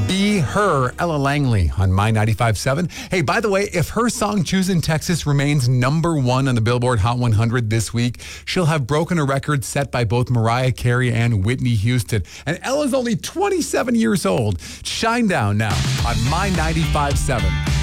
Be Her, Ella Langley on My 95.7. Hey, by the way, if her song Choosing Texas remains number one on the Billboard Hot 100 this week, she'll have broken a record set by both Mariah Carey and Whitney Houston. And Ella's only 27 years old. Shine Down now on My 95.7.